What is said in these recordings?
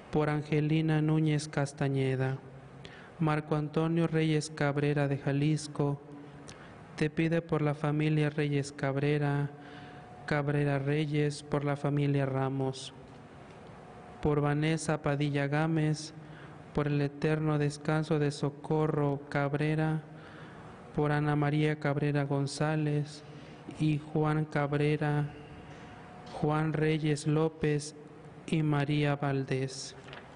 por Angelina Núñez Castañeda. Marco Antonio Reyes Cabrera de Jalisco, te pide por la familia Reyes Cabrera, Cabrera Reyes, por la familia Ramos, por Vanessa Padilla Gámez, por el eterno descanso de Socorro Cabrera, por Ana María Cabrera González y Juan Cabrera, Juan Reyes López y María Valdés.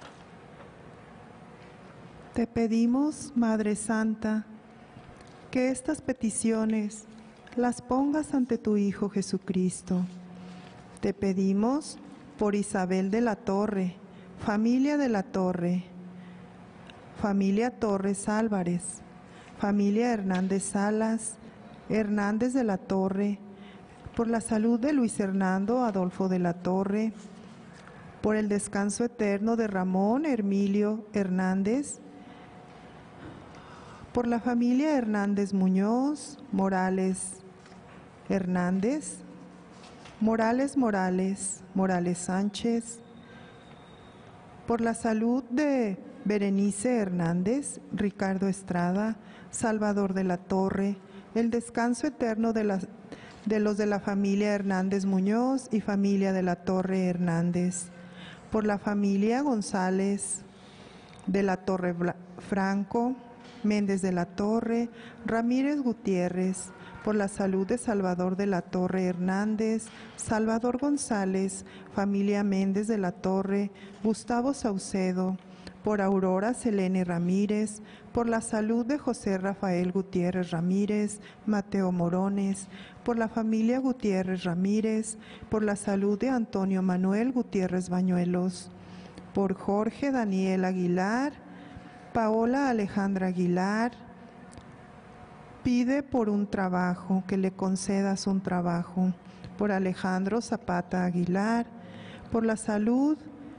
Te pedimos, Madre Santa, que estas peticiones las pongas ante tu Hijo Jesucristo. Te pedimos por Isabel de la Torre, familia de la Torre, familia Torres Álvarez, familia Hernández Salas, Hernández de la Torre, por la salud de Luis Hernando Adolfo de la Torre, por el descanso eterno de Ramón Hermilio Hernández, por la familia Hernández Muñoz, Morales Hernández, Morales Morales, Morales Sánchez, por la salud de Berenice Hernández, Ricardo Estrada, Salvador de la Torre, el descanso eterno de los de la familia Hernández Muñoz y familia de la Torre Hernández, por la familia González de la Torre Franco, Méndez de la Torre, Ramírez Gutiérrez, por la salud de Salvador de la Torre Hernández, Salvador González, familia Méndez de la Torre, Gustavo Saucedo, por Aurora Selene Ramírez, por la salud de José Rafael Gutiérrez Ramírez, Mateo Morones, por la familia Gutiérrez Ramírez, por la salud de Antonio Manuel Gutiérrez Bañuelos, por Jorge Daniel Aguilar, Paola Alejandra Aguilar, pide por un trabajo, que le concedas un trabajo, por Alejandro Zapata Aguilar, por la salud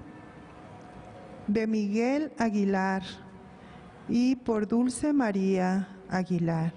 de Miguel Aguilar y por Dulce María Aguilar.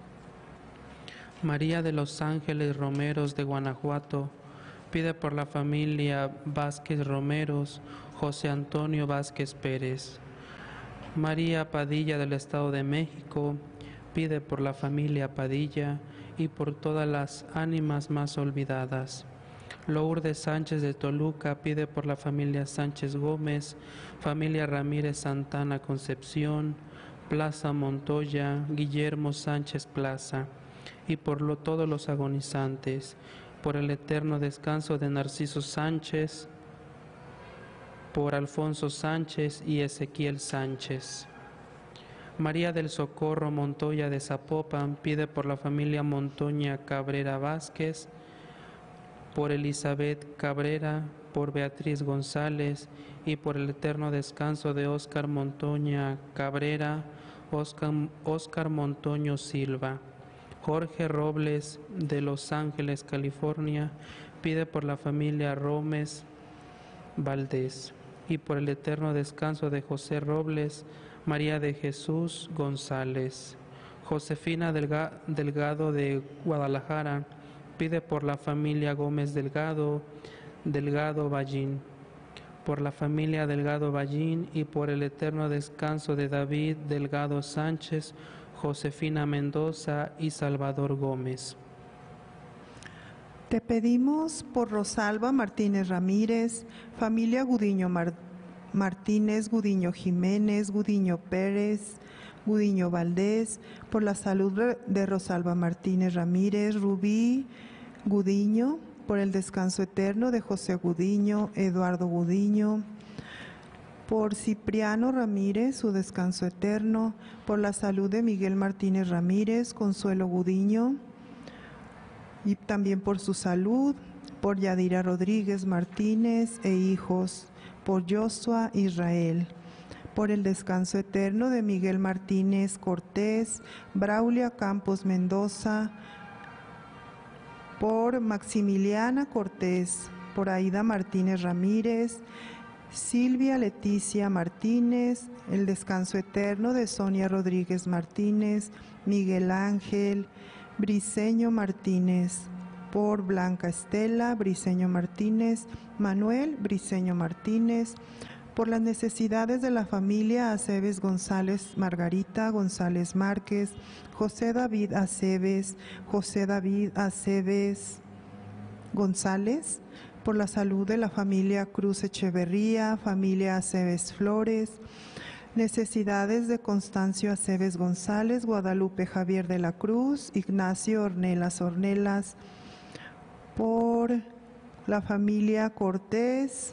María de los Ángeles Romeros de Guanajuato, pide por la familia Vázquez Romeros, José Antonio Vázquez Pérez. María Padilla del Estado de México, pide por la familia Padilla y por todas las ánimas más olvidadas. Lourdes Sánchez de Toluca pide por la familia Sánchez Gómez, familia Ramírez Santana Concepción, Plaza Montoya, Guillermo Sánchez Plaza, y por todos los agonizantes, por el eterno descanso de Narciso Sánchez, por Alfonso Sánchez y Ezequiel Sánchez. María del Socorro Montoya de Zapopan pide por la familia Montoña Cabrera Vázquez, por Elizabeth Cabrera, por Beatriz González y por el eterno descanso de Óscar Montoña Cabrera, Óscar Montoño Silva. Jorge Robles de Los Ángeles, California, pide por la familia Rómez Valdés y por el eterno descanso de José Robles, María de Jesús González. Josefina Delgado de Guadalajara pide por la familia Gómez Delgado Ballín, por la familia Delgado Ballín y por el eterno descanso de David Delgado Sánchez, Josefina Mendoza y Salvador Gómez. Te pedimos por Rosalba Martínez Ramírez, familia Gudiño Martínez, Gudiño Jiménez, Gudiño Pérez, Gudiño Valdés, por la salud de Rosalba Martínez Ramírez, Rubí Gudiño, por el descanso eterno de José Gudiño, Eduardo Gudiño, por Cipriano Ramírez, su descanso eterno, por la salud de Miguel Martínez Ramírez, Consuelo Gudiño, y también por su salud, por Yadira Rodríguez Martínez e hijos, por Joshua Israel, por el descanso eterno de Miguel Martínez Cortés, Braulia Campos Mendoza, por Maximiliana Cortés, por Aida Martínez Ramírez, Silvia Leticia Martínez, el descanso eterno de Sonia Rodríguez Martínez, Miguel Ángel Briceño Martínez, por Blanca Estela Briceño Martínez, Manuel Briceño Martínez, por las necesidades de la familia Aceves González, Margarita González Márquez, José David Aceves González, por la salud de la familia Cruz Echeverría, familia Aceves Flores, necesidades de Constancio Aceves González, Guadalupe Javier de la Cruz, Ignacio Ornelas, por la familia Cortés,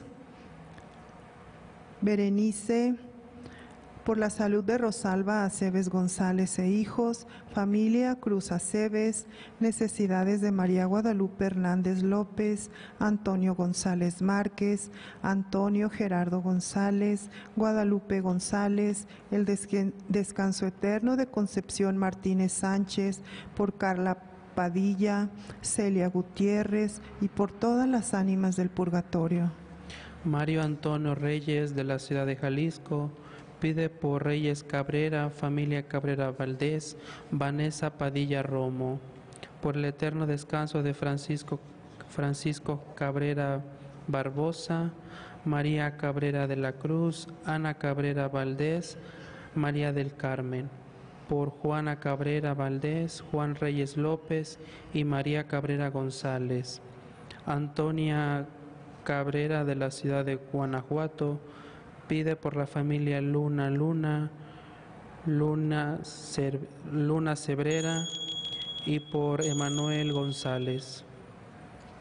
Berenice, por la salud de Rosalba Aceves González e hijos, familia Cruz Aceves, necesidades de María Guadalupe Hernández López, Antonio González Márquez, Antonio Gerardo González, Guadalupe González, el descanso eterno de Concepción Martínez Sánchez, por Carla Padilla, Celia Gutiérrez y por todas las ánimas del purgatorio. Mario Antonio Reyes, de la ciudad de Jalisco, pide por Reyes Cabrera, familia Cabrera Valdés, Vanessa Padilla Romo, por el eterno descanso de Francisco Cabrera Barbosa, María Cabrera de la Cruz, Ana Cabrera Valdés, María del Carmen, por Juana Cabrera Valdés, Juan Reyes López y María Cabrera González. Antonia Cabrera, de la ciudad de Guanajuato, pide por la familia Luna Cebrera y por Emanuel González.